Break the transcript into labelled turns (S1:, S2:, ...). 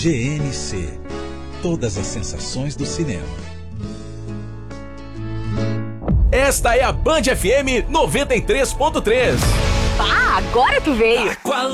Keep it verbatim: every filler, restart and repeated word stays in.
S1: G N C. Todas as sensações do cinema.
S2: Esta é a Band F M noventa e três ponto três.
S3: Ah, agora tu veio.